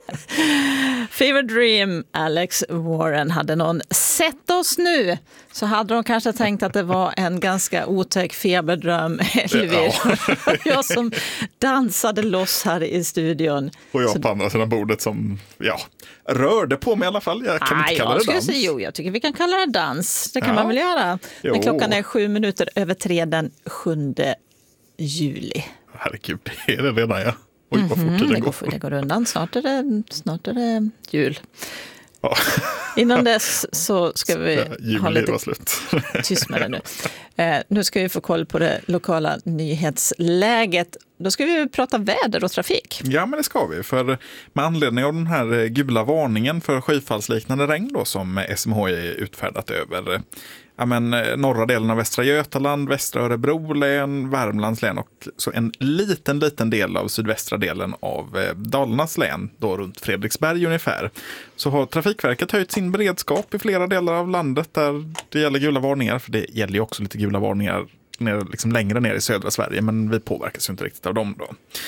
Fever Dream, Alex Warren. Hade någon sett oss nu så hade de kanske tänkt att det var en ganska otäck feberdröm, Elvir. Ja. Jag som dansade loss här i studion. Och jag på andra sidan bordet som rörde på mig i alla fall. Jag kan inte kalla det dans. Jag tycker vi kan kalla det dans. Det kan man väl göra. Men klockan är 7:07 den 7 juli. Herregud, det är det redan, ja. Oj, vad fort tiden går. Det går undan. Snart är det jul. Ja. Innan dess så ska vi ha lite tyst med det nu. Nu ska vi få koll på det lokala nyhetsläget. Då ska vi prata väder och trafik. Ja, men det ska vi. För med anledning av den här gula varningen för skyfallsliknande regn då, som SMHI utfärdat över norra delen av Västra Götaland, Västra Örebro län, Värmlands län och så en liten del av sydvästra delen av Dalarnas län, då runt Fredriksberg ungefär. Så har Trafikverket höjt sin beredskap i flera delar av landet där det gäller gula varningar, för det gäller ju också lite gula varningar längre ner i södra Sverige, men vi påverkas ju inte riktigt av dem då.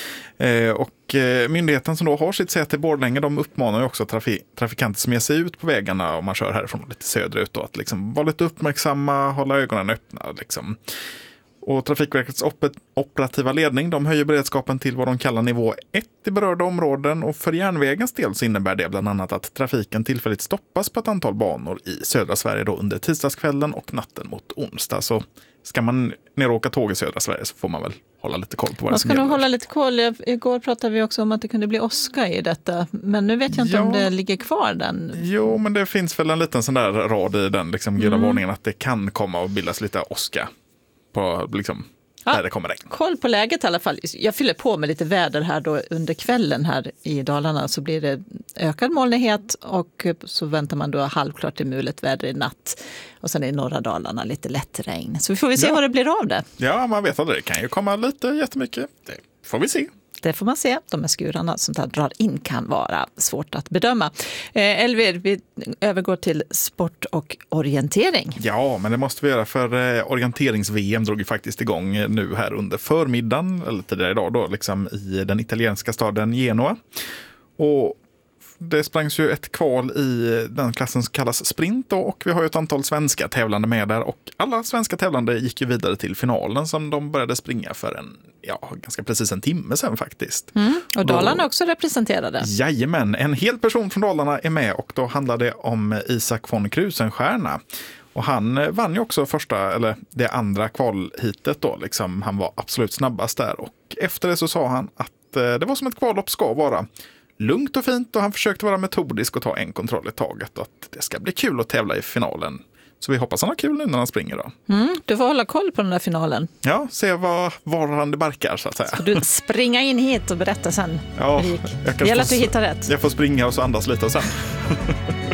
Och myndigheten som då har sitt säte i Borlänge, de uppmanar ju också trafikanter som ger sig ut på vägarna om man kör härifrån lite söderut då, att vara lite uppmärksamma, hålla ögonen öppna . Och Trafikverkets operativa ledning, de höjer beredskapen till vad de kallar nivå 1 i berörda områden, och för järnvägens del så innebär det bland annat att trafiken tillfälligt stoppas på ett antal banor i södra Sverige då under tisdagskvällen och natten mot onsdag. Så ska man ner och åka tåg i södra Sverige så får man väl hålla lite koll på vad det som gäller. Man ska nog hålla lite koll. Igår pratade vi också om att det kunde bli åska i detta. Men nu vet jag inte om det ligger kvar den. Jo, men det finns väl en liten sån där rad i den gula varningen att det kan komma och bildas lite åska på där det kommer regn. Koll på läget i alla fall. Jag fyller på med lite väder här då under kvällen här i Dalarna, så blir det ökad molnighet och så väntar man då halvklart till mulet väder i natt. Och sen i norra Dalarna lite lätt regn. Så vi får se vad det blir av det. Ja, man vet att det kan ju komma lite jättemycket. Det får vi se. Det får man se. De här skurarna som där drar in kan vara svårt att bedöma. Elvir, vi övergår till sport och orientering. Ja, men det måste vi göra, för orienterings-VM drog ju faktiskt igång nu här under förmiddagen, eller tidigare idag då, i den italienska staden Genua. Och det sprängs ju ett kval i den klassen som kallas sprint då, och vi har ju ett antal svenska tävlande med där, och alla svenska tävlande gick ju vidare till finalen som de började springa för ganska precis en timme sedan faktiskt. Och Dalarna är också representerade. Jajamän, en hel person från Dalarna är med, och då handlar det om Isak von Krusenstjerna. Och han vann ju också det andra kvalhitet då, han var absolut snabbast där, och efter det så sa han att det var som ett kvallopp ska vara. Lugnt och fint, och han försökte vara metodisk och ta en kontroll i taget, och att det ska bli kul att tävla i finalen. Så vi hoppas han har kul nu när han springer då. Du får hålla koll på den där finalen. Ja, se var han det barkar så att säga. Så du springa in hit och berätta sen hur det gick. Det gäller att du hittar rätt. Jag får springa och så andas lite och sen.